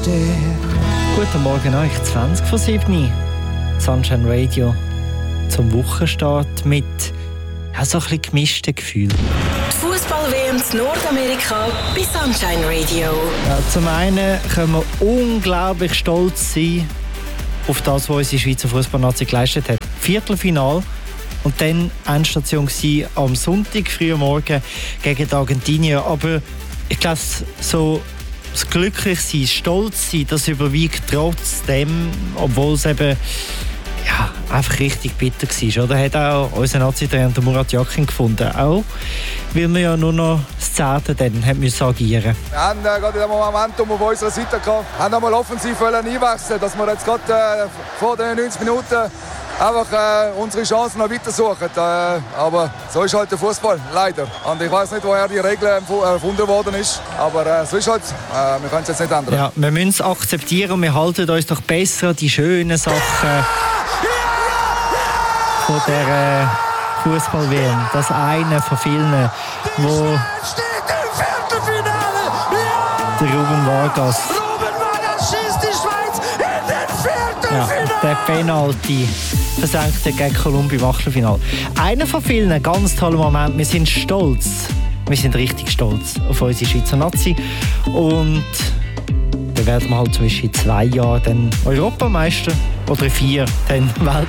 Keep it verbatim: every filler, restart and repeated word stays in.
Guten Morgen euch, zwanzig vor sieben. Sunshine Radio zum Wochenstart mit ja, so ein bisschen gemischten Gefühlen. Die Fußball-W M in Nordamerika bei Sunshine Radio. Ja, zum einen können wir unglaublich stolz sein auf das, was unsere Schweizer Fußballnazi geleistet hat. Viertelfinal und dann Endstation war am Sonntag früh morgen gegen die Argentinier. Aber ich glaube, so das Glücklichsein, Stolz sein, das überwiegt trotzdem, obwohl es eben ja, einfach richtig bitter war. Oder hat auch unser Nazi-Trainer Murat Yakin gefunden. Auch weil wir ja nur noch das Zehnte dann haben müssen agieren. Wir haben äh, gerade in dem Momentum auf unserer Seite gehabt, haben einmal offensiv einwechseln, dass wir jetzt gerade äh, vor den neunzig Minuten einfach äh, unsere Chancen noch weiter suchen. Äh, aber so ist halt der Fußball, leider. Und ich weiß nicht, woher die Regel erfunden worden ist. Aber äh, so ist halt, äh, wir können es jetzt nicht ändern. Ja, wir müssen es akzeptieren und wir halten uns doch besser an die schönen Sachen von der äh, Fußball-W M. Das eine von vielen, wo der Ruben Vargas. Ruben Vargas schießt die Schweiz in den Viertelfinale. Ja, der Penalty versenkt gegen Kolumbien im Achtelfinale. Einer von vielen, ganz toller Moment. Wir sind stolz. Wir sind richtig stolz auf unsere Schweizer Nazi. Und dann werden wir halt zum Beispiel in zwei Jahren dann Europameister oder vier dann Weltmeister.